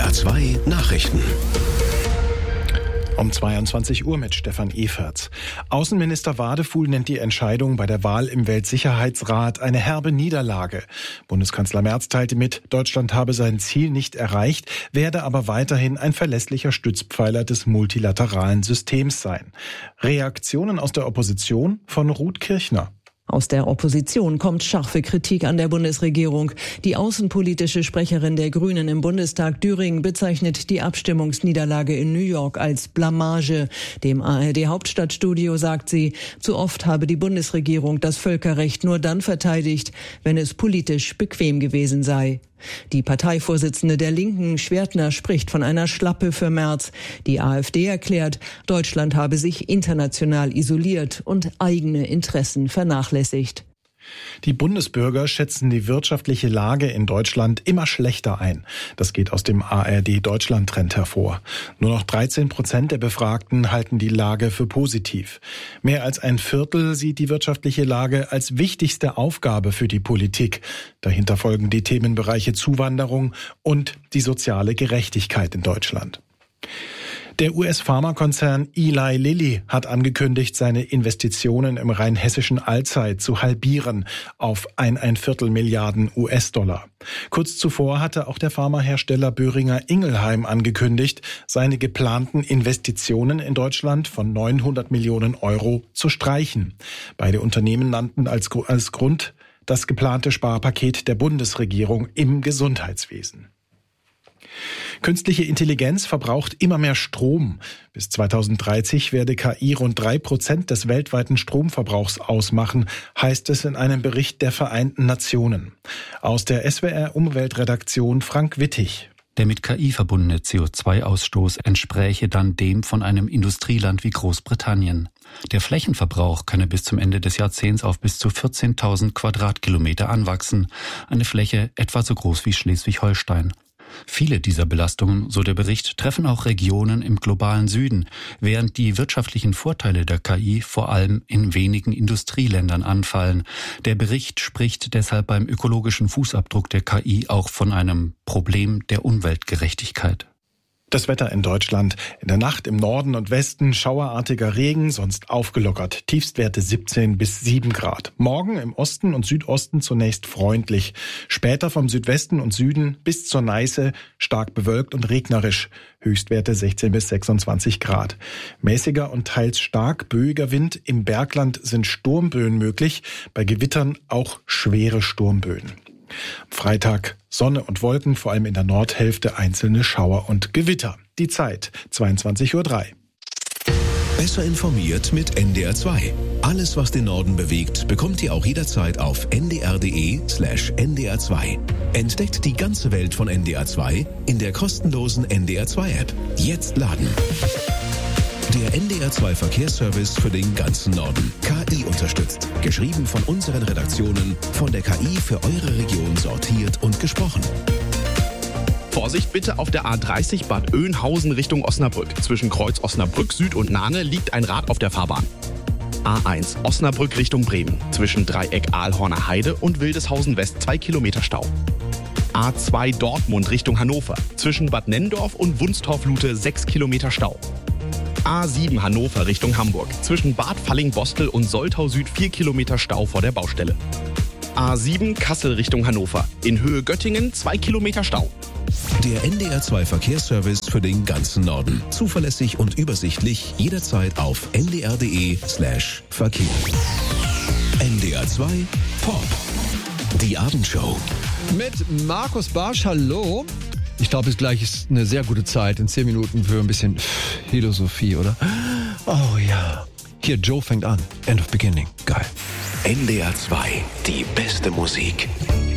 NDR 2 Nachrichten. Um 22 Uhr mit Stefan Eferts. Außenminister Wadefuhl nennt die Entscheidung bei der Wahl im Weltsicherheitsrat eine herbe Niederlage. Bundeskanzler Merz teilte mit, Deutschland habe sein Ziel nicht erreicht, werde aber weiterhin ein verlässlicher Stützpfeiler des multilateralen Systems sein. Reaktionen aus der Opposition von Ruth Kirchner. Aus der Opposition kommt scharfe Kritik an der Bundesregierung. Die außenpolitische Sprecherin der Grünen im Bundestag, Düring, bezeichnet die Abstimmungsniederlage in New York als Blamage. Dem ARD-Hauptstadtstudio sagt sie, zu oft habe die Bundesregierung das Völkerrecht nur dann verteidigt, wenn es politisch bequem gewesen sei. Die Parteivorsitzende der Linken, Schwertner, spricht von einer Schlappe für Merz. Die AfD erklärt, Deutschland habe sich international isoliert und eigene Interessen vernachlässigt. Die Bundesbürger schätzen die wirtschaftliche Lage in Deutschland immer schlechter ein. Das geht aus dem ARD-Deutschland-Trend hervor. Nur noch 13% der Befragten halten die Lage für positiv. Mehr als ein Viertel sieht die wirtschaftliche Lage als wichtigste Aufgabe für die Politik. Dahinter folgen die Themenbereiche Zuwanderung und die soziale Gerechtigkeit in Deutschland. Der US-Pharmakonzern Eli Lilly hat angekündigt, seine Investitionen im rheinhessischen Allzeit zu halbieren auf 1,25 Milliarden US-Dollar. Kurz zuvor hatte auch der Pharmahersteller Boehringer Ingelheim angekündigt, seine geplanten Investitionen in Deutschland von 900 Millionen Euro zu streichen. Beide Unternehmen nannten als Grund das geplante Sparpaket der Bundesregierung im Gesundheitswesen. Künstliche Intelligenz verbraucht immer mehr Strom. Bis 2030 werde KI rund 3% des weltweiten Stromverbrauchs ausmachen, heißt es in einem Bericht der Vereinten Nationen. Aus der SWR-Umweltredaktion Frank Wittig. Der mit KI verbundene CO2-Ausstoß entspräche dann dem von einem Industrieland wie Großbritannien. Der Flächenverbrauch könne bis zum Ende des Jahrzehnts auf bis zu 14.000 Quadratkilometer anwachsen, eine Fläche etwa so groß wie Schleswig-Holstein. Viele dieser Belastungen, so der Bericht, treffen auch Regionen im globalen Süden, während die wirtschaftlichen Vorteile der KI vor allem in wenigen Industrieländern anfallen. Der Bericht spricht deshalb beim ökologischen Fußabdruck der KI auch von einem Problem der Umweltgerechtigkeit. Das Wetter in Deutschland. In der Nacht im Norden und Westen schauerartiger Regen, sonst aufgelockert. Tiefstwerte 17 bis 7 Grad. Morgen im Osten und Südosten zunächst freundlich. Später vom Südwesten und Süden bis zur Neiße stark bewölkt und regnerisch. Höchstwerte 16 bis 26 Grad. Mäßiger und teils stark böiger Wind. Im Bergland sind Sturmböen möglich. Bei Gewittern auch schwere Sturmböen. Freitag Sonne und Wolken, vor allem in der Nordhälfte einzelne Schauer und Gewitter. Die Zeit 22:03 Uhr. Besser informiert mit NDR 2. Alles, was den Norden bewegt, bekommt ihr auch jederzeit auf ndr.de/NDR 2. Entdeckt die ganze Welt von NDR 2 in der kostenlosen NDR 2 App. Jetzt laden. Der NDR 2 Verkehrsservice für den ganzen Norden. KI unterstützt. Geschrieben von unseren Redaktionen, von der KI für eure Region sortiert und gesprochen. Vorsicht bitte auf der A30 Bad Oeynhausen Richtung Osnabrück. Zwischen Kreuz Osnabrück Süd und Nahne liegt ein Rad auf der Fahrbahn. A1 Osnabrück Richtung Bremen. Zwischen Dreieck Aalhorner Heide und Wildeshausen West 2 Kilometer Stau. A2 Dortmund Richtung Hannover. Zwischen Bad Nenndorf und Wunstorf-Lute 6 Kilometer Stau. A7 Hannover Richtung Hamburg. Zwischen Bad Falling-Bostel und Soltau Süd 4 Kilometer Stau vor der Baustelle. A7 Kassel Richtung Hannover. In Höhe Göttingen 2 Kilometer Stau. Der NDR 2 Verkehrsservice für den ganzen Norden. Zuverlässig und übersichtlich jederzeit auf ndr.de/Verkehr. NDR 2 Pop. Die Abendshow. Mit Markus Barsch, hallo. Ich glaube, es gleich ist eine sehr gute Zeit in 10 Minuten für ein bisschen Philosophie, oder? Oh ja. Hier, Joe fängt an. End of Beginning. Geil. NDR 2. Die beste Musik.